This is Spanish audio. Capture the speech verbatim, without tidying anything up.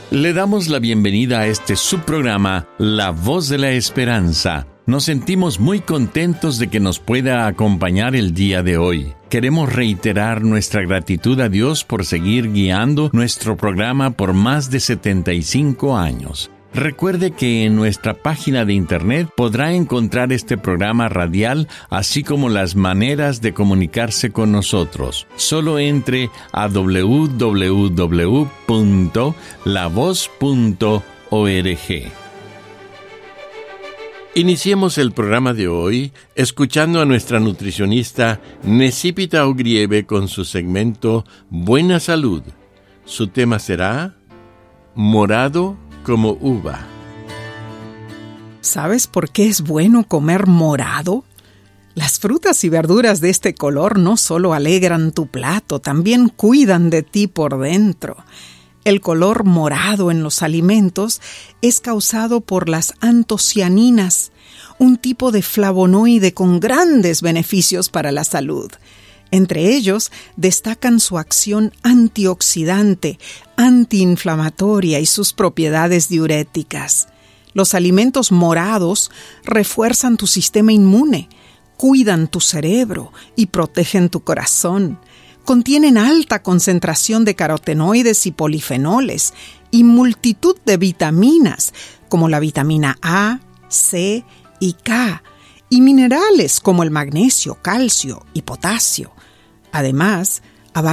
Le damos la bienvenida a este subprograma, La Voz de la Esperanza. Nos sentimos muy contentos de que nos pueda acompañar el día de hoy. Queremos reiterar nuestra gratitud a Dios por seguir guiando nuestro programa por más de setenta y cinco años. Recuerde que en nuestra página de internet podrá encontrar este programa radial, así como las maneras de comunicarse con nosotros. Solo entre a doble u doble u doble u punto la voz punto org. Iniciemos el programa de hoy escuchando a nuestra nutricionista Necipita Ogrieve con su segmento Buena Salud. Su tema será Morado como uva. ¿Sabes por qué es bueno comer morado? Las frutas y verduras de este color no solo alegran tu plato, también cuidan de ti por dentro. El color morado en los alimentos es causado por las antocianinas, un tipo de flavonoide con grandes beneficios para la salud. Entre ellos destacan su acción antioxidante, antiinflamatoria y sus propiedades diuréticas. Los alimentos morados refuerzan tu sistema inmune, cuidan tu cerebro y protegen tu corazón. Contienen alta concentración de carotenoides y polifenoles y multitud de vitaminas como la vitamina A, C y K, y minerales como el magnesio, calcio y potasio. Además,